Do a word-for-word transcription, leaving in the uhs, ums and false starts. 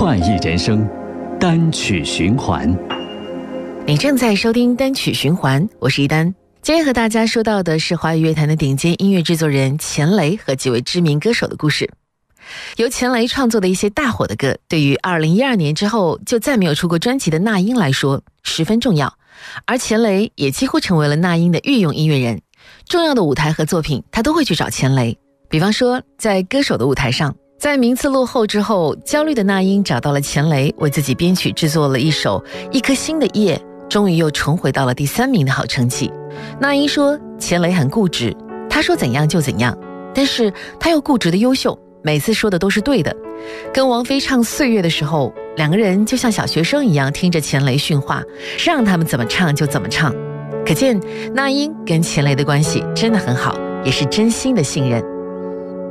快意人生，单曲循环。 你正在收听单曲循环，我是一丹。今天和大家说到的是华语乐坛的顶尖音乐制作人钱雷和几位知名歌手的故事。由钱雷创作的一些大火的歌，对于二零一二年之后就再没有出过专辑的那英来说十分重要，而钱雷也几乎成为了那英的御用音乐人。重要的舞台和作品他都会去找钱雷，比方说在歌手的舞台上，在名次落后之后，焦虑的那英找到了钱雷，为自己编曲制作了一首一颗新的夜，终于又重回到了第三名的好成绩。那英说钱雷很固执，他说怎样就怎样，但是他又固执的优秀，每次说的都是对的。跟王菲唱《岁月》的时候，两个人就像小学生一样听着钱雷训话，让他们怎么唱就怎么唱。可见那英跟钱雷的关系真的很好，也是真心的信任。